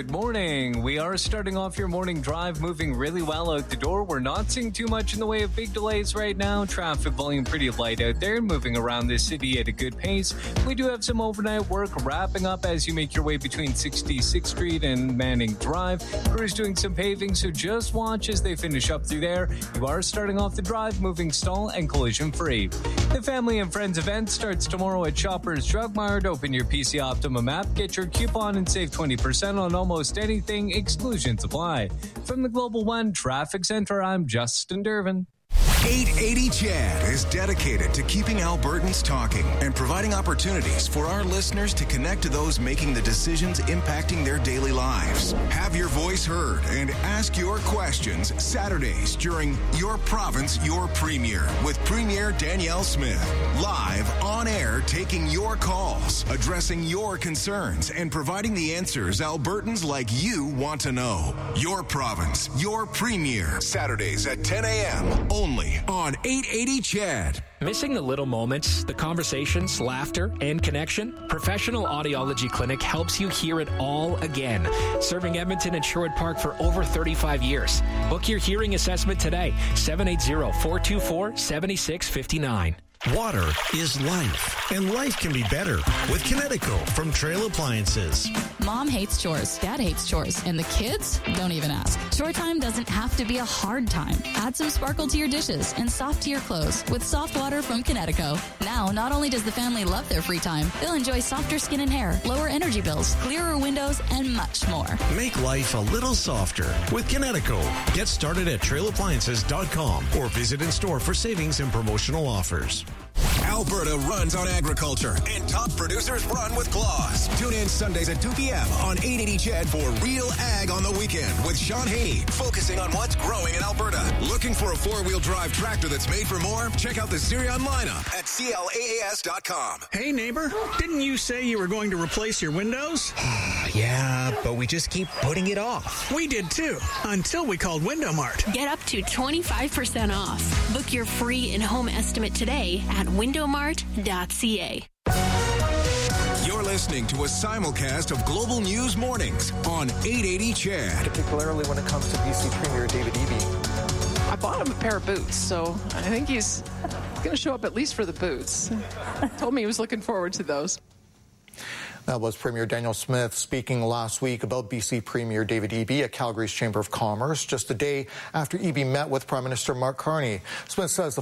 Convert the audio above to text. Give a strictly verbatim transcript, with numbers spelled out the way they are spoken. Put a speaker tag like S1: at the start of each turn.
S1: Good morning. We are starting off your morning drive moving really well out the door. We're not seeing too much in the way of big delays right now. Traffic volume pretty light out there, moving around this city at a good pace. We do have some overnight work wrapping up as you make your way between sixty-sixth Street and Manning Drive. Crews doing some paving, so just watch as they finish up through there. You are starting off the drive moving stall and collision free. The Family and Friends event starts tomorrow at Shoppers Drug Mart. Open your P C Optimum app, get your coupon, and save twenty percent on almost anything. Exclusions apply. From the Global One Traffic Center, I'm Justin Dervin.
S2: eight eighty C H A D is dedicated to keeping Albertans talking and providing opportunities for our listeners to connect to those making the decisions impacting their daily lives. Have your voice heard and ask your questions Saturdays during Your Province, Your Premier with Premier Danielle Smith. Live on air, taking your calls, addressing your concerns, and providing the answers Albertans like you want to know. Your Province, Your Premier. Saturdays at ten a.m. only on eight eighty C H A D.
S3: Missing the little moments, the conversations, laughter, and connection? Professional Audiology Clinic helps you hear it all again. Serving Edmonton and Sherwood Park for over thirty-five years. Book your hearing assessment today. seven eight zero, four two four, seven six five nine.
S4: Water is life, and life can be better with Kinetico from Trail Appliances.
S5: Mom hates chores, Dad hates chores, and the kids don't even ask. Chore time doesn't have to be a hard time. Add some sparkle to your dishes and soft to your clothes with soft water from Kinetico. Now, not only does the family love their free time, they'll enjoy softer skin and hair, lower energy bills, clearer windows, and much more.
S4: Make life a little softer with Kinetico. Get started at trail appliances dot com or visit in store for savings and promotional offers.
S2: Alberta runs on agriculture, and top producers run with claws. Tune in Sundays at two p.m. on eight eighty C H A D for Real Ag on the Weekend with Sean Haney, focusing on what's growing in Alberta. Looking for a four-wheel drive tractor that's made for more? Check out the Sirion lineup at C L A A S dot com.
S6: Hey, neighbor, didn't you say you were going to replace your windows?
S7: Yeah, but we just keep putting it off.
S6: We did too, until we called Window Mart.
S8: Get up to twenty-five percent off. Book your free in-home estimate today at window mart dot c a.
S2: You're listening to a simulcast of Global News Mornings on eight eighty C H A D.
S9: Particularly when it comes to B C Premier David Eby.
S10: I bought him a pair of boots, so I think he's going to show up at least for the boots. Told me he was looking forward to those.
S9: That was Premier Danielle Smith speaking last week about B C Premier David Eby at Calgary's Chamber of Commerce, just a day after Eby met with Prime Minister Mark Carney. Smith says the